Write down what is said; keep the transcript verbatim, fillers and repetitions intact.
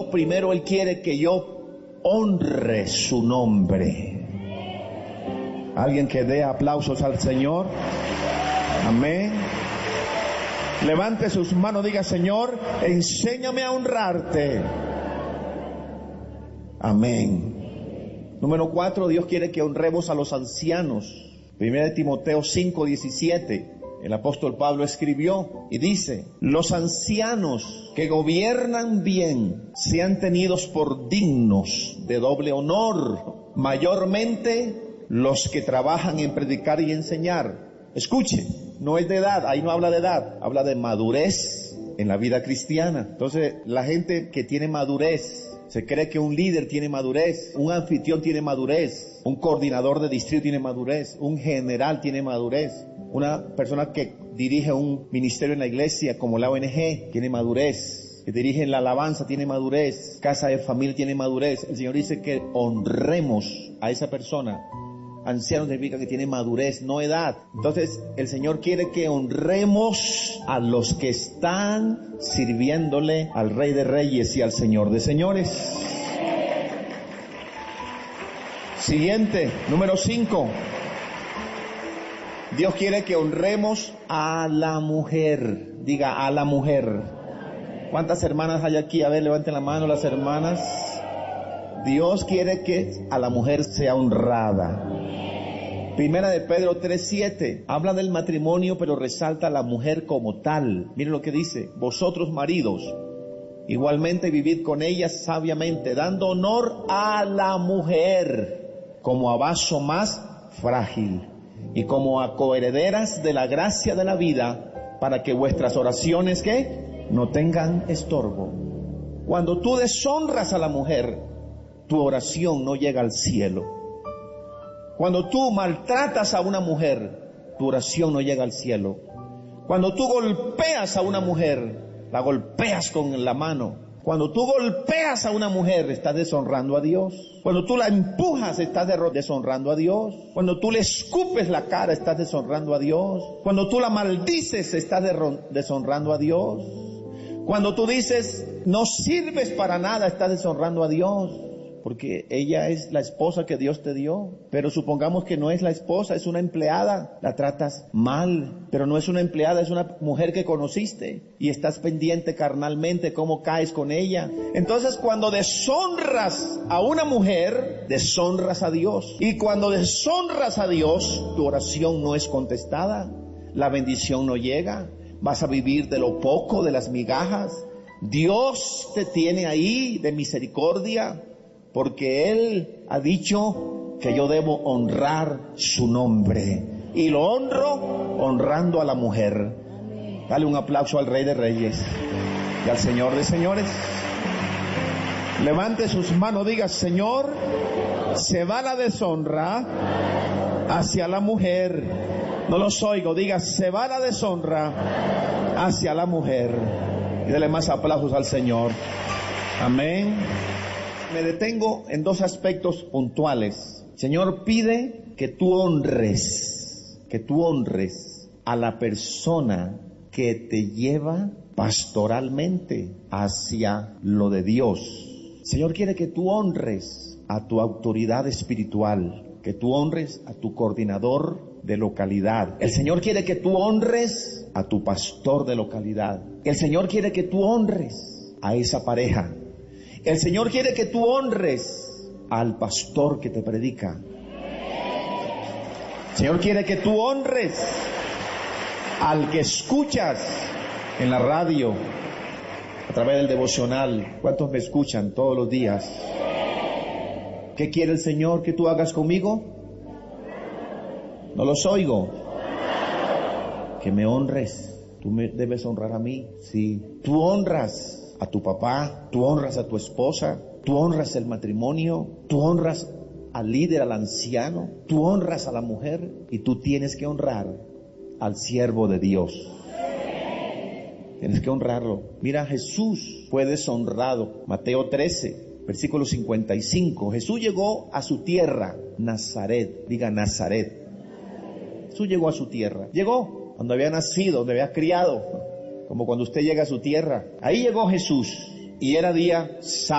Lo primero Él quiere que yo honre su nombre. Alguien que dé aplausos al Señor. Amén. Levante sus manos, diga: Señor, enséñame a honrarte. Amén. Número cuatro, Dios quiere que honremos a los ancianos. Primera de Timoteo cinco diecisiete. El apóstol Pablo escribió y dice: los ancianos que gobiernan bien sean tenidos por dignos de doble honor, mayormente los que trabajan en predicar y enseñar. Escuche, no es de edad, ahí no habla de edad, habla de madurez en la vida cristiana. Entonces, la gente que tiene madurez, se cree que un líder tiene madurez, un anfitrión tiene madurez, un coordinador de distrito tiene madurez, un general tiene madurez, una persona que dirige un ministerio en la iglesia como la O N G tiene madurez, que dirige la alabanza tiene madurez, casa de familia tiene madurez. El Señor dice que honremos a esa persona. Anciano significa que tiene madurez, no edad. Entonces, el Señor quiere que honremos a los que están sirviéndole al Rey de Reyes y al Señor de Señores. Siguiente, número cinco. Dios quiere que honremos a la mujer. Diga: a la mujer. ¿Cuántas hermanas hay aquí? A ver, levanten la mano las hermanas. Dios quiere que a la mujer sea honrada. Primera de Pedro tres siete, habla del matrimonio, pero resalta a la mujer como tal. Miren lo que dice: vosotros maridos, igualmente vivid con ellas sabiamente, dando honor a la mujer como a vaso más frágil y como a coherederas de la gracia de la vida, para que vuestras oraciones, ¿qué?, no tengan estorbo. Cuando tú deshonras a la mujer, tu oración no llega al cielo. Cuando tú maltratas a una mujer, tu oración no llega al cielo. Cuando tú golpeas a una mujer, la golpeas con la mano. Cuando tú golpeas a una mujer, estás deshonrando a Dios. Cuando tú la empujas, estás deshonrando a Dios. Cuando tú le escupes la cara, estás deshonrando a Dios. Cuando tú la maldices, estás deshonrando a Dios. Cuando tú dices, no sirves para nada, estás deshonrando a Dios. Porque ella es la esposa que Dios te dio. Pero supongamos que no es la esposa, es una empleada. La tratas mal, pero no es una empleada, es una mujer que conociste. Y estás pendiente carnalmente cómo caes con ella. Entonces, cuando deshonras a una mujer, deshonras a Dios. Y cuando deshonras a Dios, tu oración no es contestada. La bendición no llega. Vas a vivir de lo poco, de las migajas. Dios te tiene ahí de misericordia, porque Él ha dicho que yo debo honrar su nombre. Y lo honro honrando a la mujer. Dale un aplauso al Rey de Reyes y al Señor de Señores. Levante sus manos, diga: Señor, se va la deshonra hacia la mujer. No los oigo, diga: se va la deshonra hacia la mujer. Y dale más aplausos al Señor. Amén. Me detengo en dos aspectos puntuales. El Señor pide que tú honres, que tú honres a la persona que te lleva pastoralmente hacia lo de Dios. El Señor quiere que tú honres a tu autoridad espiritual, que tú honres a tu coordinador de localidad. El Señor quiere que tú honres a tu pastor de localidad. El Señor quiere que tú honres a esa pareja. El Señor quiere que tú honres al pastor que te predica. El Señor quiere que tú honres al que escuchas en la radio, a través del devocional. ¿Cuántos me escuchan todos los días? ¿Qué quiere el Señor que tú hagas conmigo? No los oigo. Que me honres. Tú me debes honrar a mí. Sí. Tú honras a tu papá, tú honras a tu esposa, tú honras el matrimonio, tú honras al líder, al anciano, tú honras a la mujer, y tú tienes que honrar al siervo de Dios. Tienes que honrarlo. Mira, Jesús fue deshonrado. Mateo trece, versículo cincuenta y cinco. Jesús llegó a su tierra, Nazaret. Diga: Nazaret. Jesús llegó a su tierra. Llegó donde había nacido, donde había criado. Como cuando usted llega a su tierra. Ahí llegó Jesús. Y era día sábado.